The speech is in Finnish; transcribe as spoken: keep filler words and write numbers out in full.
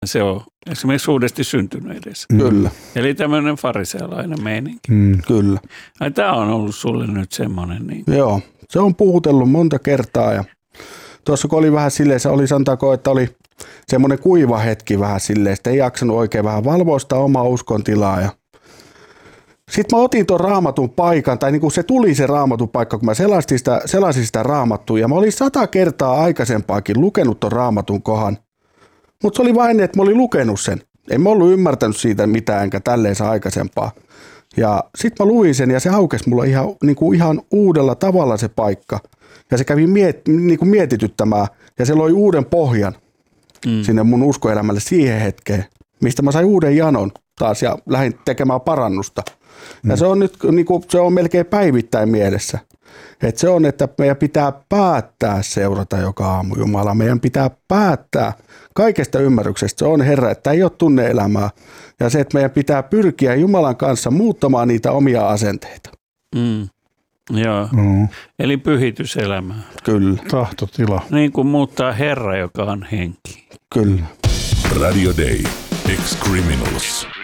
Se on esimerkiksi uudesti syntynyt edessä. Kyllä. Eli tämmöinen farisealainen meininki. Mm, kyllä. Ai, tämä on ollut sulle nyt semmoinen. Niin. Joo, se on puhutellut monta kertaa ja tuossa kun oli vähän silleen, se oli sanotaanko, että oli semmoinen kuiva hetki vähän silleen, että ei jaksanut oikein vähän valvoa sitä omaa uskon tilaa. Ja sitten mä otin tuon raamatun paikan, tai niin kuin se tuli se raamatun paikka, kun mä selasin sitä, selasin sitä raamattua, ja mä olin sata kertaa aikaisempaakin lukenut tuon raamatun kohan, mutta se oli vain, että mä olin lukenut sen. En mä ollut ymmärtänyt siitä mitään, enkä tälleen aikaisempaa. Ja sitten mä luin sen, ja se aukesi mulla ihan, niin kuin ihan uudella tavalla se paikka. Ja se kävi miet, niin kuin mietityttämään, ja se loi uuden pohjan mm. sinne mun uskoelämälle siihen hetkeen, mistä mä sain uuden janon taas, ja lähdin tekemään parannusta. Ja se on nyt niin kuin, se on melkein päivittäin mielessä. Et se on, että meidän pitää päättää seurata joka aamu Jumalaa. Meidän pitää päättää kaikesta ymmärryksestä. Se on Herra, että ei ole tunne-elämää. Ja se, että meidän pitää pyrkiä Jumalan kanssa muuttamaan niitä omia asenteita. Mm. Joo, Mm. eli pyhityselämää. Kyllä. Tahtotila. Niin kuin muuttaa Herra, joka on henki. Kyllä. Radio Day. Ex-Criminals.